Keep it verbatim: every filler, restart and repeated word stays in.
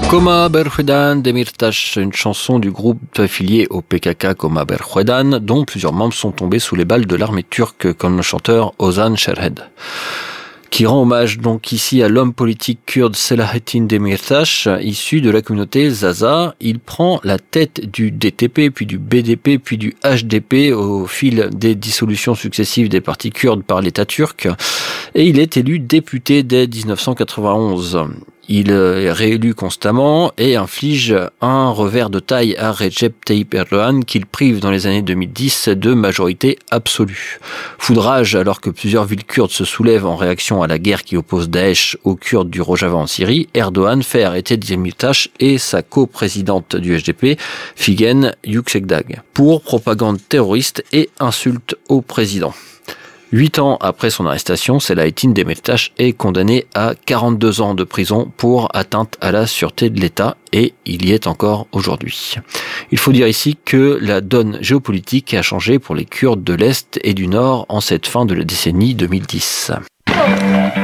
Koma Berhudan Demirtas, une chanson du groupe affilié au P K K Koma Berhudan, dont plusieurs membres sont tombés sous les balles de l'armée turque, comme le chanteur Ozan Sherhed, qui rend hommage donc ici à l'homme politique kurde Selahattin Demirtas, issu de la communauté Zaza. Il prend la tête du D T P, puis du B D P, puis du H D P au fil des dissolutions successives des partis kurdes par l'État turc, et il est élu député dès dix-neuf cent quatre-vingt-onze. Il est réélu constamment et inflige un revers de taille à Recep Tayyip Erdogan qu'il prive dans les années deux mille dix de majorité absolue. Foudrage alors que plusieurs villes kurdes se soulèvent en réaction à la guerre qui oppose Daesh aux Kurdes du Rojava en Syrie, Erdogan fait arrêter Demirtas et sa coprésidente du H D P, Figen Yüksekdag, pour propagande terroriste et insulte au président. Huit ans après son arrestation, Selahattin Demirtas est condamné à quarante-deux ans de prison pour atteinte à la sûreté de l'État, et il y est encore aujourd'hui. Il faut dire ici que la donne géopolitique a changé pour les Kurdes de l'Est et du Nord en cette fin de la décennie deux mille dix.